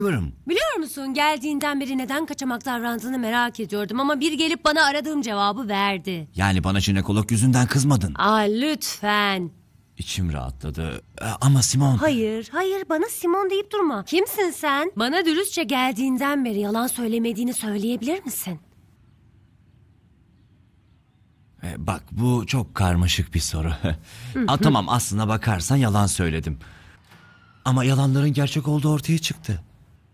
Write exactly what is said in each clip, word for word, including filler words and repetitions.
Varım. Biliyor musun, geldiğinden beri neden kaçamak davrandığını merak ediyordum ama bir gelip bana aradığım cevabı verdi. Yani bana jinekolog yüzünden kızmadın. Aa, lütfen. İçim rahatladı. Ee, Ama Simon... Hayır, hayır, bana Simon deyip durma. Kimsin sen? Bana dürüstçe geldiğinden beri yalan söylemediğini söyleyebilir misin? Ee, Bak, bu çok karmaşık bir soru. Aa, tamam, aslına bakarsan yalan söyledim. Ama yalanların gerçek olduğu ortaya çıktı.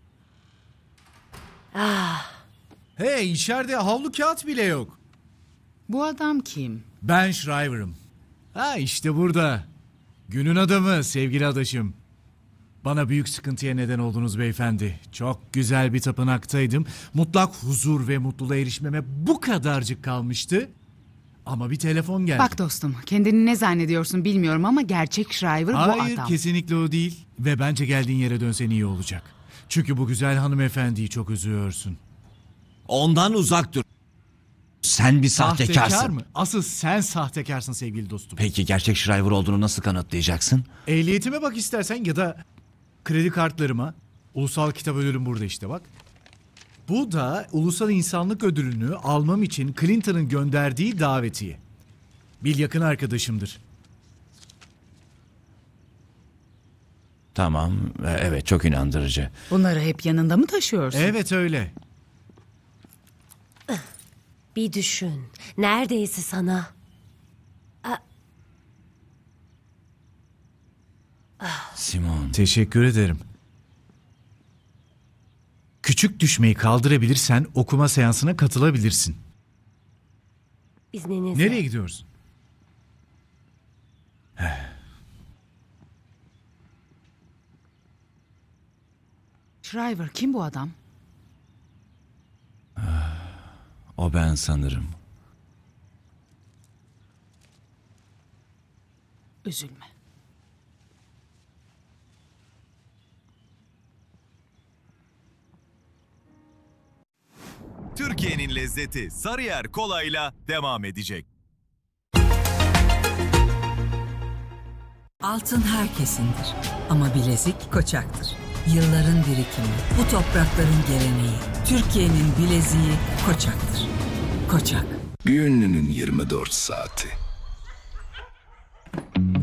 Ah, Hey, içeride havlu kağıt bile yok. Bu adam kim? Ben Shriver'ım. Ha işte burada. Günün adamı, sevgili adaşım. Bana büyük sıkıntıya neden oldunuz beyefendi. Çok güzel bir tapınaktaydım. Mutlak huzur ve mutluluğa erişmeme bu kadarcık kalmıştı. Ama bir telefon geldi. Bak dostum, kendini ne zannediyorsun bilmiyorum ama gerçek Shriver bu Hayır, adam. kesinlikle o değil. Ve bence geldiğin yere dönsen iyi olacak. Çünkü bu güzel hanımefendiyi çok üzüyorsun. Ondan uzak dur. Sen bir sahtekarsın. Sahtekar mı? Asıl sen sahtekarsın sevgili dostum. Peki gerçek Shriver olduğunu nasıl kanıtlayacaksın? Ehliyetime bak istersen ya da kredi kartlarıma. Ulusal kitap ödülüm burada işte bak. Bu da Ulusal İnsanlık Ödülünü almam için Clinton'ın gönderdiği davetiye. Bill yakın arkadaşımdır. Tamam, e, evet, çok inandırıcı. Bunları hep yanında mı taşıyorsun? Evet öyle. bir düşün. Neredeyse sana. Simon, Teşekkür ederim. Küçük düşmeyi kaldırabilirsen okuma seansına katılabilirsin. İzninizle. Nereye gidiyoruz? Shriver kim bu adam? o ben sanırım. Üzülme. Türkiye'nin lezzeti Sarıyer Kolay'la devam edecek. Altın herkesindir ama bilezik Koçak'tır. Yılların birikimi, bu toprakların geleneği. Türkiye'nin bileziği Koçak'tır. Koçak. Gününün yirmi dört saati.